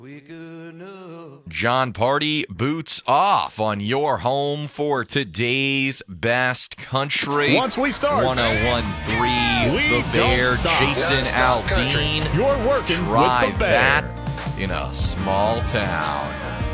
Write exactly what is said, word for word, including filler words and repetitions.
John Party, boots off on your home for today's best country. Once we start, one oh one point three we The Bear, don't stop. Jason Aldean. You're working Try with the Bear. that in a small town.